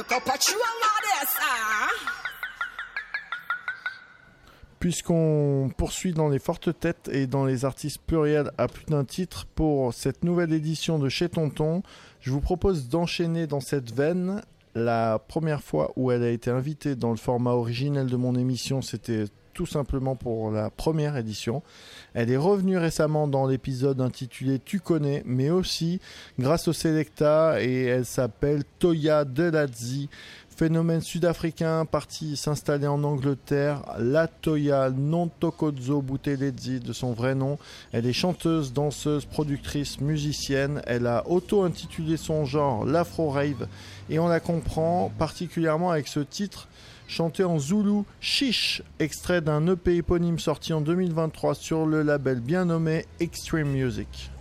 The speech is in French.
Puisqu'on poursuit dans les fortes têtes et dans les artistes pluriels à plus d'un titre pour cette nouvelle édition de Chez Tonton, je vous propose d'enchaîner dans cette veine. La première fois où elle a été invitée dans le format originel de mon émission, c'était tout simplement pour la première édition. Elle est revenue récemment dans l'épisode intitulé Tu connais, mais aussi grâce au Selecta, et elle s'appelle Toya Deladzi. Phénomène sud-africain, parti s'installer en Angleterre, la Toya Nontokozo Buthelezi de son vrai nom. Elle est chanteuse, danseuse, productrice, musicienne. Elle a auto-intitulé son genre l'Afro-Rave et on la comprend particulièrement avec ce titre chanté en zoulou, Chiche, extrait d'un EP éponyme sorti en 2023 sur le label bien nommé Extreme Music.